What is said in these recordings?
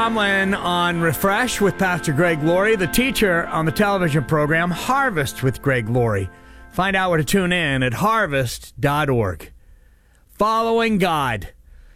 Tomlin on Refresh with Pastor Greg Laurie, the teacher on the television program Harvest with Greg Laurie. Find out where to tune in at harvest.org. Following God.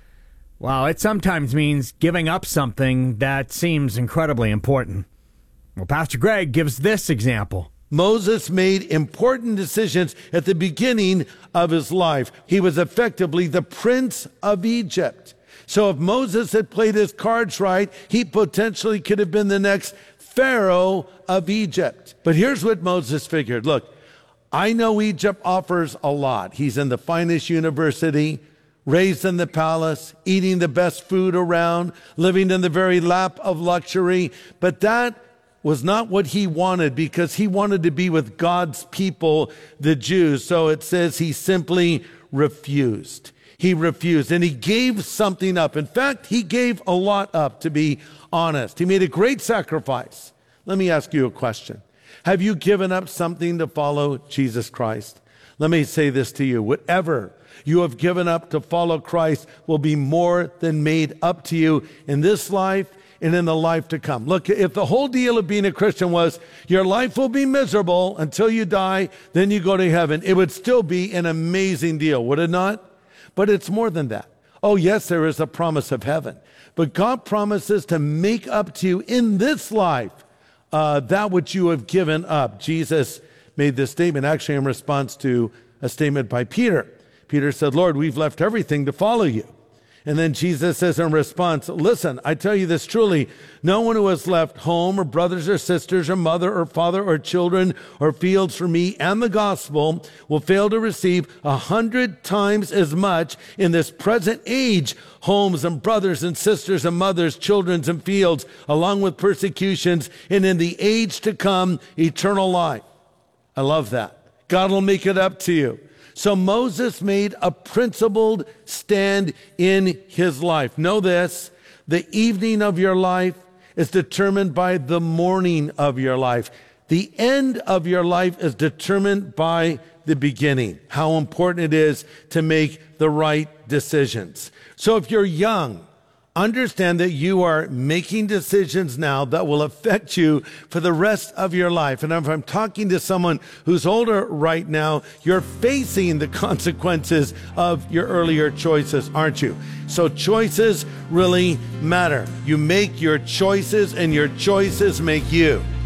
Wow, it sometimes means giving up something that seems incredibly important. Well, Pastor Greg gives this example. Moses made important decisions at the beginning of his life. He was effectively the prince of Egypt. So if Moses had played his cards right, he potentially could have been the next Pharaoh of Egypt. But here's what Moses figured. Look, I know Egypt offers a lot. He's in the finest university, raised in the palace, eating the best food around, living in the very lap of luxury. But that was not what he wanted, because he wanted to be with God's people, the Jews. So it says he simply refused. He refused, and he gave something up. In fact, he gave a lot up, to be honest. He made a great sacrifice. Let me ask you a question. Have you given up something to follow Jesus Christ? Let me say this to you. Whatever you have given up to follow Christ will be more than made up to you in this life and in the life to come. Look, if the whole deal of being a Christian was your life will be miserable until you die, then you go to heaven, it would still be an amazing deal, would it not? But it's more than that. Oh, yes, there is a promise of heaven. But God promises to make up to you in this life that which you have given up. Jesus made this statement actually in response to a statement by Peter. Peter said, Lord, we've left everything to follow you. And then Jesus says in response, listen, I tell you this truly, no one who has left home or brothers or sisters or mother or father or children or fields for me and the gospel will fail to receive 100 times as much in this present age, homes and brothers and sisters and mothers, children and fields, along with persecutions, and in the age to come, eternal life. I love that. God will make it up to you. So Moses made a principled stand in his life. Know this, the evening of your life is determined by the morning of your life. The end of your life is determined by the beginning. How important it is to make the right decisions. So if you're young, understand that you are making decisions now that will affect you for the rest of your life. And if I'm talking to someone who's older right now, you're facing the consequences of your earlier choices, aren't you? So choices really matter. You make your choices, and your choices make you.